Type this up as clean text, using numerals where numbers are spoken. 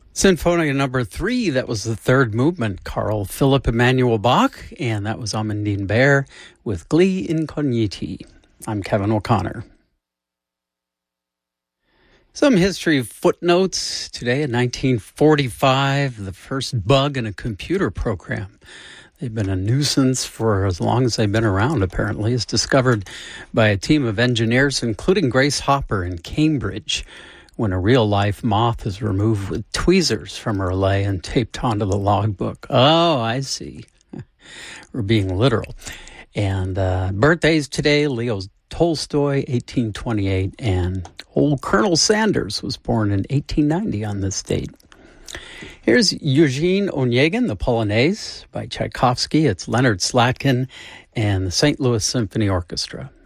Sinfonia number 3, that was the third movement, Carl Philipp Emanuel Bach, and that was Amandine Baer with Gli Incogniti. I'm Kevin O'Connor. Some history footnotes. Today in 1945, the first bug in a computer program. They've been a nuisance for as long as they've been around, apparently. Is discovered by a team of engineers, including Grace Hopper in Cambridge, when a real-life moth is removed with tweezers from a relay and taped onto the logbook. Oh, I see. We're being literal. And birthdays today, Leo Tolstoy, 1828, and old Colonel Sanders was born in 1890 on this date. Here's Eugene Onegin, the Polonaise by Tchaikovsky. It's Leonard Slatkin and the St. Louis Symphony Orchestra.